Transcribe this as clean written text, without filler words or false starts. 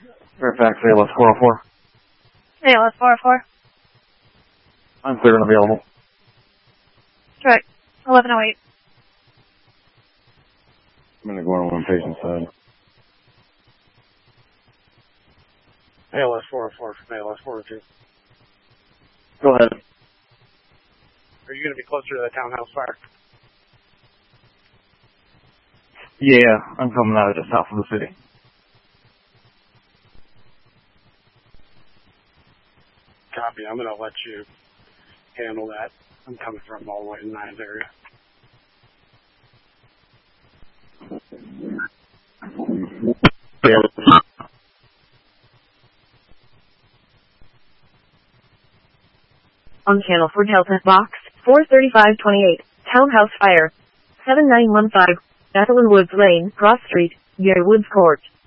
Fairfax, ALS 404. ALS 404. I'm clear and available. Correct. 1108. I'm going to go on one patient side. ALS 404 from ALS 402. Go ahead. Are you going to be closer to the townhouse fire? Yeah, I'm coming out of just south of the city. Copy. I'm going to let you handle that. I'm coming from all the way in the Nines area. On channel 4 Delta, box 43528, townhouse fire, 7915, Ethelyn Woods Lane, Cross Street, Gary Woods Court.